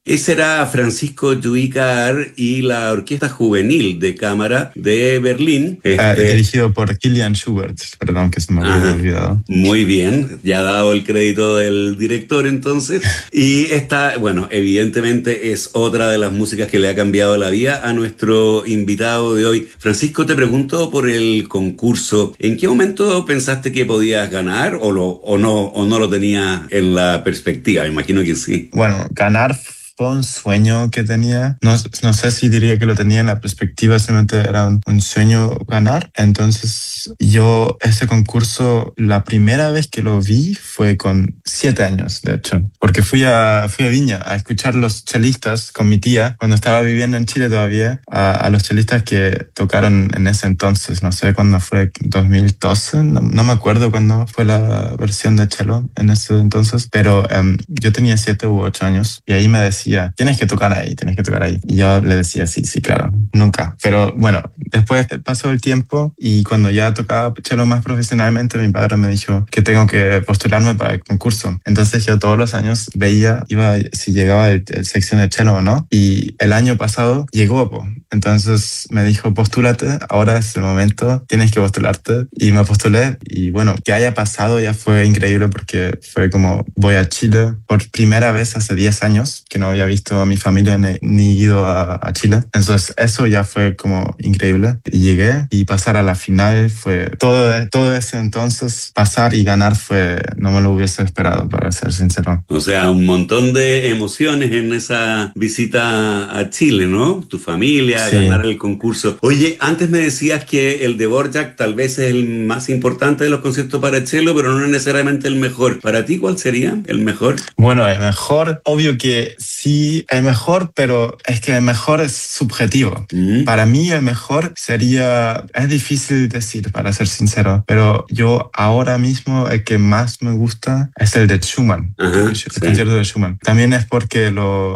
Ese era Francisco Lluicar y la Orquesta Juvenil de Cámara de Berlín. Dirigido por Kilian Schubert, perdón que se me había Ajá. olvidado. Muy bien, ya dado el crédito del director entonces. Y esta, bueno, evidentemente es otra de las músicas que le ha cambiado la vida a nuestro invitado de hoy. Francisco, te pregunto por el concurso. ¿En qué momento pensaste que podías ganar o no lo tenías en la perspectiva? Me imagino que sí. Bueno, ganar fue un sueño que tenía. No sé si diría que lo tenía en la perspectiva, simplemente era un sueño ganar. Entonces, yo ese concurso, la primera vez que lo vi fue con 7 años, de hecho, porque fui a Viña a escuchar los chelistas con mi tía cuando estaba viviendo en Chile todavía, a los chelistas que tocaron en ese entonces. No sé cuándo fue, 2012, no me acuerdo cuándo fue la versión de cello en ese entonces, pero yo tenía 7 u 8 años y ahí me decía, tienes que tocar ahí, tienes que tocar ahí. Y yo le decía, sí, sí, claro, nunca. Pero bueno, después pasó el tiempo y cuando ya tocaba cello más profesionalmente, mi padre me dijo que tengo que postularme para el concurso. Entonces yo todos los años veía, iba si llegaba el sección de cello o no. Y el año pasado llegó, po. Entonces me dijo, postúlate, ahora es el momento, tienes que postularte. Y me postulé y bueno, que haya pasado ya fue increíble porque fue como voy a Chile por primera vez hace 10 años, que no había visto a mi familia ni ido a Chile. Entonces eso ya fue como increíble. Y llegué y pasar a la final fue todo ese entonces, pasar y ganar fue, no me lo hubiese esperado, para ser sincero. O sea, un montón de emociones en esa visita a Chile, ¿no? Tu familia, Sí. ganar el concurso. Oye, antes me decías que el de Dvorak tal vez es el más importante de los conciertos para cello, pero no es necesariamente el mejor. ¿Para ti cuál sería el mejor? Bueno, el mejor, obvio que sí, el mejor, pero es que el mejor es subjetivo. Para mí el mejor sería, es difícil decir, para ser sincero, pero yo ahora mismo el que más me gusta es el de Schumann, Ajá, el concierto de Schumann. También es porque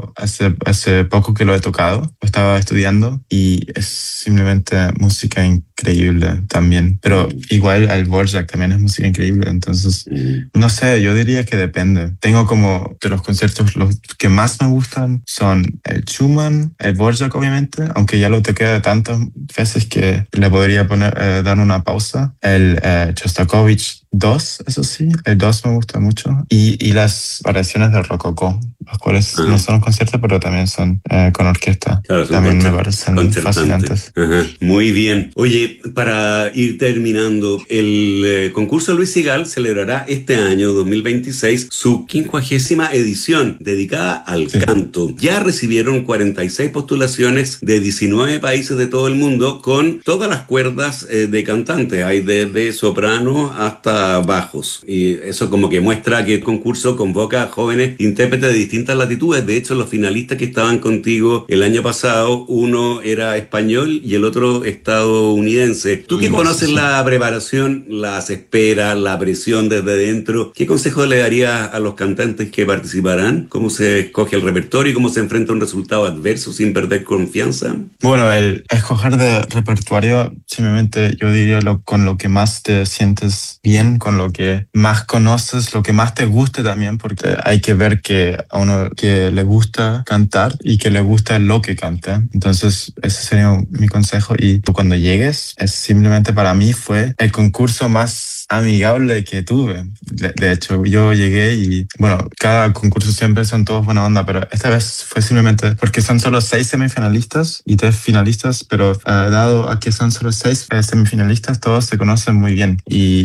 hace poco que lo he tocado, lo estaba estudiando y es simplemente música increíble también. Pero igual el Dvorak también es música increíble, entonces no sé, yo diría que depende. Tengo como de los conciertos, los que más me gustan son el Schumann, el Dvorak obviamente, aunque ya lo toqué de tantas veces que le podría dar una pausa. El Shostakovich 2, eso sí, el 2 me gusta mucho. Y las variaciones del Rococó, las cuales no son un concierto, pero también son con orquesta. Claro, son también me parecen fascinantes. Ajá, muy bien. Oye, para ir terminando, el concurso Luis Sigal celebrará este año 2026 su 50ª edición dedicada al canto. Ya recibieron 46 postulaciones de 19 países de todo el mundo con todas las cuerdas de cantantes. Hay desde soprano hasta bajos. Y eso como que muestra que el concurso convoca a jóvenes intérpretes de distintas latitudes. De hecho, los finalistas que estaban contigo el año pasado, uno era español y el otro estadounidense. Tú que conoces la preparación, las esperas, la presión desde dentro, ¿qué consejo le darías a los cantantes que participarán? ¿Cómo se escoge el repertorio y cómo se enfrenta a un resultado adverso sin perder confianza? Bueno, el escoger de repertorio, simplemente yo diría con lo que más te sientes bien, con lo que más conoces, lo que más te guste también, porque hay que ver que a uno que le gusta cantar y que le gusta lo que canta. Entonces, ese sería mi consejo. Y tú cuando llegues, es simplemente para mí fue el concurso más amigable que tuve. De hecho, yo llegué y, bueno, cada concurso siempre son todos buena onda, pero esta vez fue simplemente porque son solo 6 semifinalistas y 3 finalistas, pero dado a que son solo 6 semifinalistas, todos se conocen muy bien.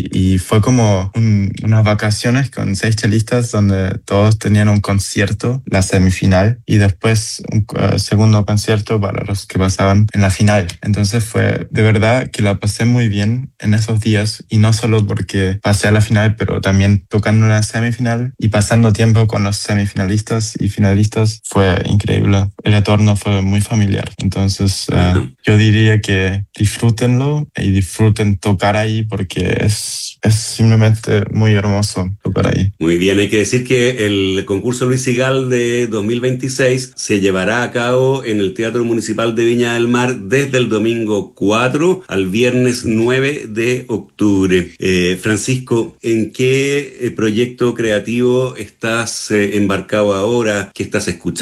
Y fue como unas vacaciones con 6 chelistas donde todos tenían un concierto, la semifinal, y después un segundo concierto para los que pasaban en la final. Entonces fue de verdad que la pasé muy bien en esos días, y no solo porque pasé a la final, pero también tocando la semifinal y pasando tiempo con los semifinalistas y finalistas fue increíble. El retorno fue muy familiar. Entonces yo diría que disfrútenlo y disfruten tocar ahí porque es simplemente muy hermoso tocar ahí. Muy bien, hay que decir que el concurso Luis Sigal de 2026 se llevará a cabo en el Teatro Municipal de Viña del Mar desde el domingo 4 al viernes 9 de octubre. Francisco, ¿en qué proyecto creativo estás embarcado ahora? ¿Qué estás escuchando?